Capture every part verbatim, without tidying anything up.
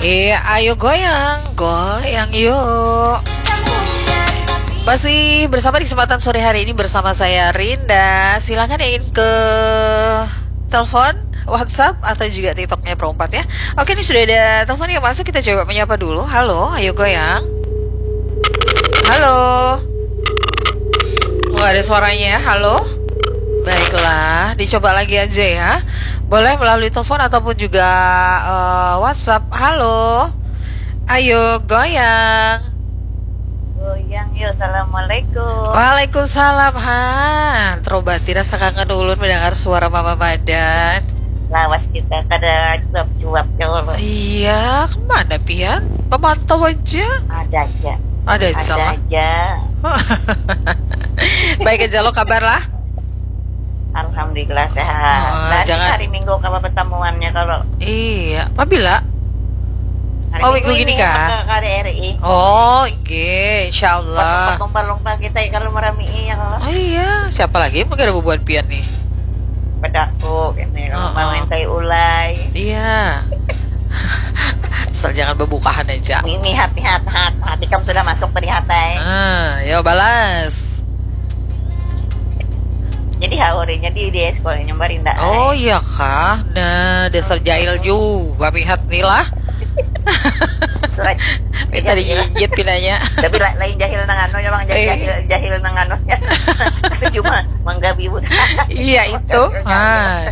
Iya, ayo goyang, goyang yuk. Masih bersama di kesempatan sore hari ini bersama saya Rinda. Silahkan yang ingin ke telepon, WhatsApp atau juga TikToknya Perempat ya. Oke, ini sudah ada telepon yang masuk, kita coba menyapa dulu. Halo, ayo goyang. Halo. Nggak ada suaranya, halo. Baiklah, dicoba lagi aja ya. Boleh melalui telepon ataupun juga uh, WhatsApp. Halo, ayo goyang. Goyang yuk, assalamualaikum. Waalaikumsalam. Ha, terobati rasa kangen ulun mendengar suara Mama Madan. Lawas kita kada cuap-cuap jauh. Iya, kemana Pian? Pemantau aja. Ada aja. Ada aja. Ada aja. Baik aja lo kabar lah. Alhamdulillah sehat. Oh, nah, jangan... hari Minggu kapan pertemuannya kalau? Iya, apabila? Hari Oh, minggu gini kah? K D R I. Oh, iya, insya Allah. Lomba-lomba kita ya kalau merami ya kalau. Oh iya, siapa lagi yang ada bubuan Pian nih? Pedaku, ini kalau mau entai ulai. Iya. Asal jangan bebukahan aja. Ini hati hati hati hati kamu sudah masuk tadi hati. Ah, ya balas. Jadi haurinya di di sekolahnya Mbak Rinda. Oh iya kah? Nah, dasar jahil juga pihat nih lah. Minta digigit pinanya. Tapi lain jahil nang anu ya bang jahil jahil nang anu ya. Cuma manggabi pun. Iya itu. Ah.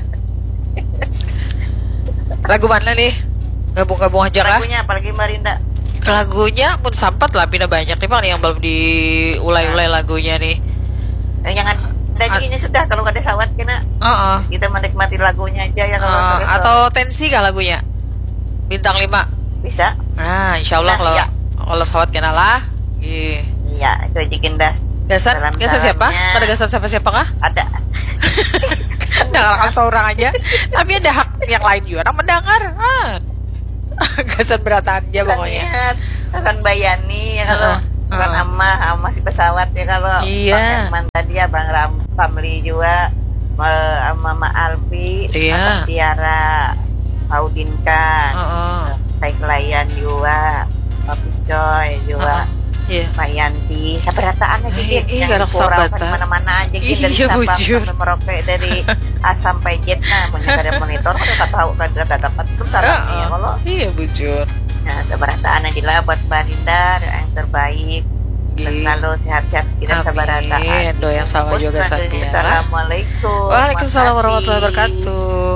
Lagu mana nih? Gabung-gabung aja kah? Lagunya apalagi Mbak Rinda? Lagunya pun sampat lah, pindah banyak nih bang yang belum diulai-ulai lagunya nih. Eh, jangan ini sudah kalau ada sawat kena. Uh-uh. Kita menikmati lagunya aja ya kalau uh, sore-sore. Atau tensi kah lagunya? Bintang lima. Bisa. Nah, insya Allah nah, kalau iya. kalau sawat kena lah. Iya. Iya, itu aja kindah. Gasan, gasan siapa? Ada gasan siapa-siapa kah? Ada. Dengarkan seorang aja. Tapi ada hak yang lain juga. Nah, mendengar. Ah. Gasan beratan aja pokoknya. Gasan Bayani ya kalau. Uh-uh. Kan uh. ama, ama si pesawat ya kalau iya. Bang tadi ya Bang Ram family juga sama Mama Alfi, iya. Tiara, Audin kan, uh-uh. baik layan juga, Papi Coy juga, uh-uh. yeah. Pak Yanti, sabarataan aja gitu, iya, yang kurang mana-mana aja gitu dari Sabang sampai Merauke dari A sampai Jet nah, punya ada monitor, kita tahu kan kita dapat itu salah uh-uh. ya kalau. Iya bujur. Nah, sabarataan aja lah buat Mbak Rinda yang terbaik. Dan selalu sehat-sehat kita sabarataan. Doa yang sama juga Satya. Assalamualaikum. Waalaikumsalam warahmatullahi wabarakatuh.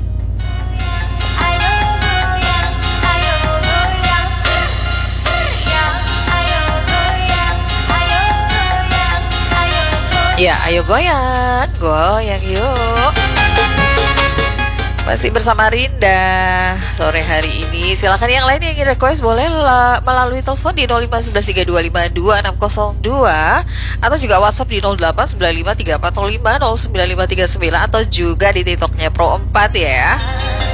Ya, ayo goyang, goyang yuk. Masih bersama Rinda sore hari ini. Silakan yang lain yang ingin request boleh lah melalui telepon di nol lima satu satu tiga dua lima dua enam nol dua atau juga WhatsApp di nol delapan sembilan lima tiga empat nol lima nol sembilan lima tiga sembilan atau juga di TikToknya Pro empat ya.